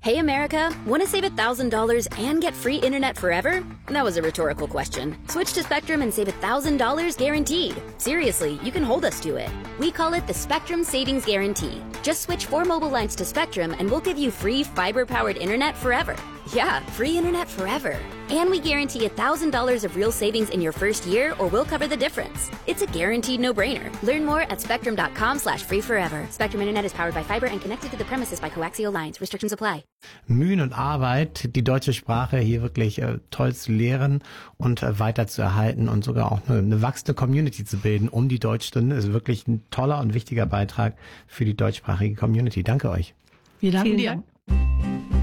Hey America, want to save $1,000 and get free internet forever? That was a rhetorical question. Switch to Spectrum and save $1,000 guaranteed. Seriously, you can hold us to it. We call it the Spectrum Savings Guarantee. Just switch 4 mobile lines to Spectrum and we'll give you free fiber-powered internet forever. Yeah, free internet forever. And we guarantee $1,000 of real savings in your first year or we'll cover the difference. It's a guaranteed no-brainer. Learn more at spectrum.com/free forever. Spectrum Internet is powered by fiber and connected to the premises by coaxial lines. Restrictions apply. Mühen und Arbeit, die deutsche Sprache hier wirklich toll zu lehren und weiter zu erhalten und sogar auch eine wachsende Community zu bilden um die Deutschstunde ist wirklich ein toller und wichtiger Beitrag für die deutschsprachige Community. Danke euch. Wir danken dir. Dank.